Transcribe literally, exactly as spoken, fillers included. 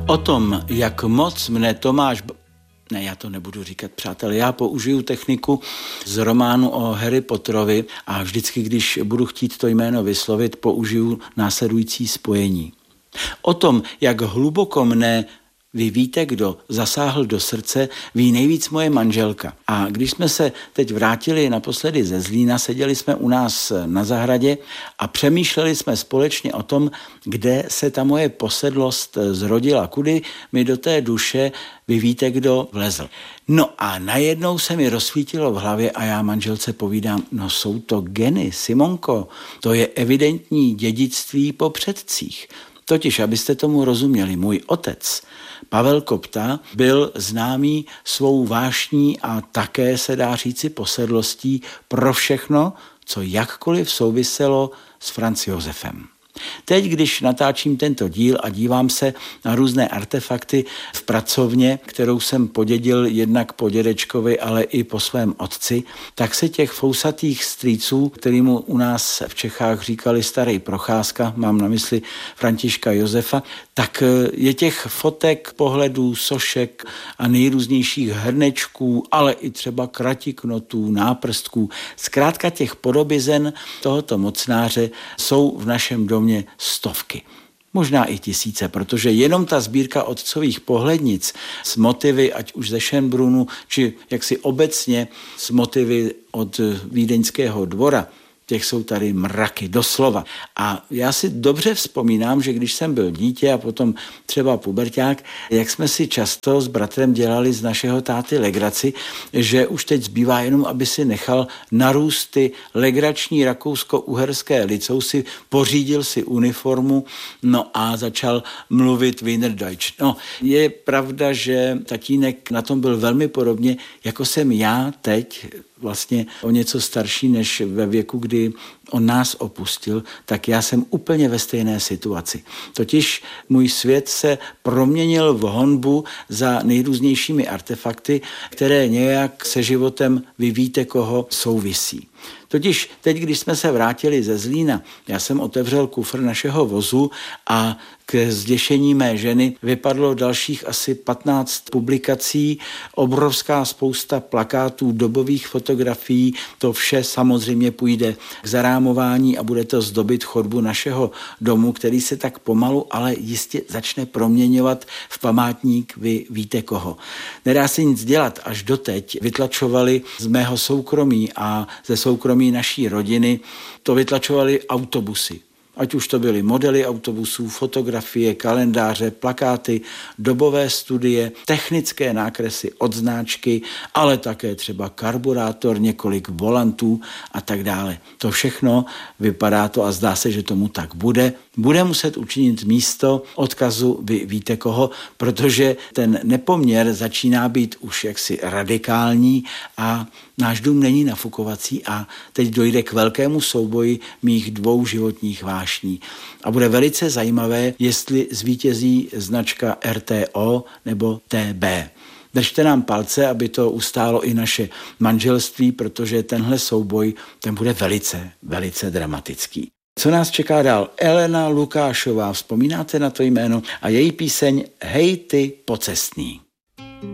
O tom, jak moc mne Tomáš... Ne, já to nebudu říkat, přátelé, já použiju techniku z románu o Harry Potterovi a vždycky, když budu chtít to jméno vyslovit, použiju následující spojení. O tom, jak hluboko mne, vy víte, kdo zasáhl do srdce, ví nejvíc moje manželka. A když jsme se teď vrátili naposledy ze Zlína, seděli jsme u nás na zahradě a přemýšleli jsme společně o tom, kde se ta moje posedlost zrodila, kudy mi do té duše, vy víte, kdo vlezl. No a najednou se mi rozsvítilo v hlavě a já manželce povídám, no jsou to geny, Simonko, to je evidentní dědictví po předcích. Totiž, abyste tomu rozuměli, můj otec, Pavel Kopta, byl známý svou vášní a také se dá říci posedlostí pro všechno, co jakkoliv souviselo s Franz Josefem. Teď, když natáčím tento díl a dívám se na různé artefakty v pracovně, kterou jsem podědil jednak po dědečkovi, ale i po svém otci, tak se těch fousatých strýců, kterýmu u nás v Čechách říkali starý Procházka, mám na mysli Františka Josefa, tak je těch fotek, pohledů, sošek a nejrůznějších hrnečků, ale i třeba kratiknotů, náprstků. Zkrátka těch podobizen tohoto mocnáře jsou v našem domě stovky. Možná i tisíce, protože jenom ta sbírka otcových pohlednic s motivy, ať už ze Schönbrunnu, či jaksi obecně s motivy od Vídeňského dvora, těch jsou tady mraky, doslova. A já si dobře vzpomínám, že když jsem byl dítě a potom třeba puberťák, jak jsme si často s bratrem dělali z našeho táty legraci, že už teď zbývá jenom, aby si nechal narůst ty legrační rakousko-uherské licousy, pořídil si uniformu, no a začal mluvit Wienerdeutsch. No, je pravda, že tatínek na tom byl velmi podobně, jako jsem já teď, vlastně o něco starší než ve věku, kdy on nás opustil, tak já jsem úplně ve stejné situaci. Totiž můj svět se proměnil v honbu za nejrůznějšími artefakty, které nějak se životem vy víte koho souvisí. Totiž teď, když jsme se vrátili ze Zlína, já jsem otevřel kufr našeho vozu a k zděšení mé ženy vypadlo dalších asi patnáct publikací, obrovská spousta plakátů, dobových fotografií, to vše samozřejmě půjde k zarámování a bude to zdobit chodbu našeho domu, který se tak pomalu, ale jistě začne proměňovat v památník vy víte koho. Nedá se nic dělat, až doteď vytlačovali z mého soukromí a ze soukromí naší rodiny, to vytlačovali autobusy. Ať už to byly modely autobusů, fotografie, kalendáře, plakáty, dobové studie, technické nákresy, odznáčky, ale také třeba karburátor, několik volantů a tak dále. To všechno vypadá to a zdá se, že tomu tak bude. Bude muset učinit místo odkazu vy víte koho, protože ten nepoměr začíná být už jaksi radikální a náš dům není nafukovací a teď dojde k velkému souboji mých dvou životních vášní. A bude velice zajímavé, jestli zvítězí značka R T O nebo T B. Držte nám palce, aby to ustálo i naše manželství, protože tenhle souboj, ten bude velice, velice dramatický. Co nás čeká dál? Elena Lukášová, vzpomínáte na to jméno? A její píseň Hej ty pocestný.